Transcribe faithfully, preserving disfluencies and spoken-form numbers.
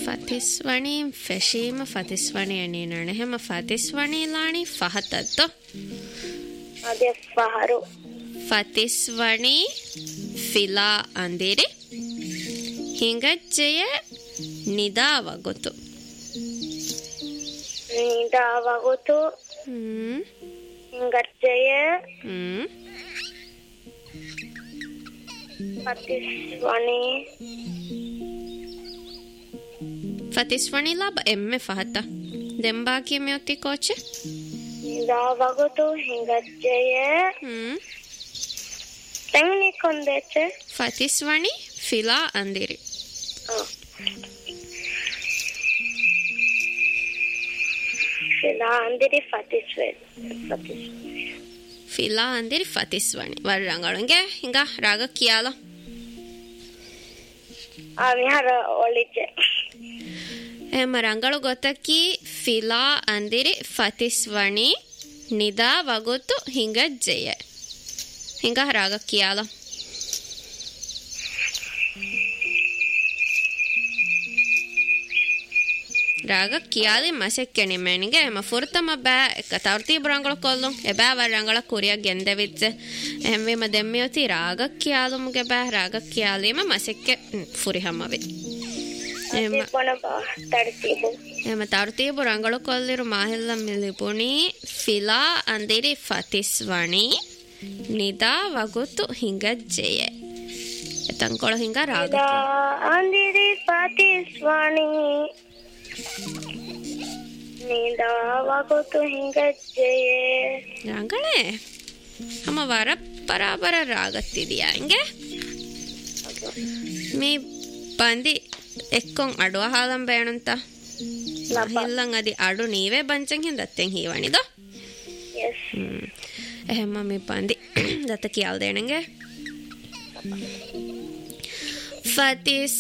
ಫತಿಸ್ವಣಿ ಫೆಶೀಮ ಫತಿಸ್ವಣಿ ಅಣ್ಣೀನಣ ಹೆಮ ಫತಿಸ್ವಣಿ ಲಾಣಿ ಫಹತತ್ತೋ ಅದೇ ಫಹರು ಫತಿಸ್ವಣಿ ಫಿಲಾ ಅಂದಿರಿ ಹಿಂಗಜ್ಜೆಯ ನಿದಾವಗೊತು ನಿದಾವಗೊತು ಹ್ಮ್ ಹಿಂಗಜ್ಜೆಯ ಹ್ಮ್ ಫತಿಸ್ವಣಿ ಫತಿಸ್ವಣಿ ಲಾಭ ಎಮ್ಮೆ ಫಹತ ದೆಂಬಾಕಿ ಮೆಯೊತ್ತಿ ಕೋಚೆ ನಿದಾವಗೊತು ಹಿಂಗಜ್ಜೆಯ ಹ್ಮ್ ತೆಂಗನಿ ಕೊಂದೆಚೆ ಫತಿಸ್ವಣಿ ಫಿಲಾ ಅಂದಿರಿ ಫಿಲಾ ಅಂದಿರಿ ಫತಿಸ್ವಣಿ ಫತಿಸ್ವಣಿ ಫಿಲಾ ಅಂದಿರಿ ಫತಿಸ್ವಣಿ ವರ್ರಂಗಳಂಗೆ ಹಿಂಗ ರಾಗ ಕಿಯಾಲ ಆ ವಿಹಾರ ಒಳಿಚೆ ಎಮ್ಮ ರಂಗಳು ಗೊತ್ತಕ್ಕಿ ಫಿಲಾ ಅಂದಿರಿ ಫತಿಸ್ವಣಿ ನಿದಾ ವಗೊತ್ತು ಹಿಂಗ ಜಯ ಹಿಂಗ ರಾಗ ಕಿಯಾಲ ರಾಗ ಕಿಯಾಲಿ ಮಸೆಕ್ಕೆಣಿ ಮೇಣಿಗೆ ಎಮ್ಮ ಫುರ್ತಮ ಬ್ಯಾ ಎಕ್ಕ ತರ್ತೀಬ್ ರಂಗಳು ಕೊಲ್ಲು ಎ ಬ್ಯಾ ವರ್ ರಂಗಳ ಕುರಿಯ ಗೆಂದೆವಿಜ್ಜೆ ಎಮ್ಮೆಮ ದೆಮ್ಮಿಯೊತಿ ರಾಗ ಕಿಯಾಲುಮ್ಗೆ ಬ್ಯಾ ರಾಗ ಕಿಯಾಲಿಮ ಮಸೆಕ್ಕೆ ಫುರಿ ಹಮ್ಮವಿ ಎಮ್ಮ ತರ್ತೀಬು ರಂಗಳು ಕೊಲ್ಲಿರು ಮಾಹಿಲ್ಲ ಮಿಲಿಪುಣಿ ಫಿಲಾ ಅಂದಿರಿ ಫತಿಸ್ವಣಿ ನಿದಾ ವಗುತು ಹಿಂಗ ಜಯ ತಂಕೊಳ ಹಿಂಗ ರಾಗ ಅಂದಿರಿ ಫತಿಸ್ವಣಿ ನಿದಾವಗೊತು ಹಿಂಗ ಜಯ ರಂಗಳೇ ಅಮ್ಮ ವರ ಬರಾಬರ ರಾಗತ್ತಿದೆಯಾ ಹಿಂಗೆ ಮೀ ಬಂದಿ ಎಕ್ಕೊಂ ಅಡುವ ಹಾಲಂ ಬೇಣಂತ ಇಲ್ಲಂಗ ಅದಿ ಅಡು ನೀವೇ ಬಂಚಂಗ್ ಹಿಂದತ್ತೆಂಗ್ ಹೀವಣಿದು ಹ್ಮ್ ಎಹಮ್ಮ ಮೀ ಬಂದಿ ದತ್ತ ಕಿಯಾಲ್ದೇಣಂಗೆ ಫತಿಸ್